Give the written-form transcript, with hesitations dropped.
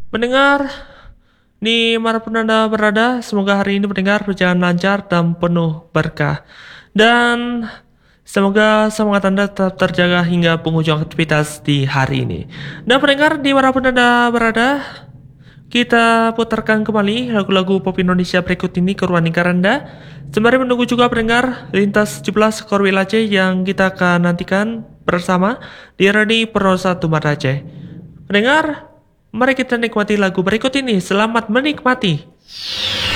Pendengar, di manapun Anda berada, semoga hari ini pendengar berjalan lancar dan penuh berkah. Dan semoga semangat Anda tetap terjaga hingga penghujung aktivitas di hari ini. Dan pendengar, di manapun Anda berada, kita putarkan kembali lagu-lagu pop Indonesia berikut ini ke ruang lingkar Anda. Sembari menunggu juga pendengar lintas 17 Korwil Aceh yang kita akan nantikan bersama di Radio Pro 1 Mata Aceh. Pendengar, mari kita nikmati lagu berikut ini. Selamat menikmati.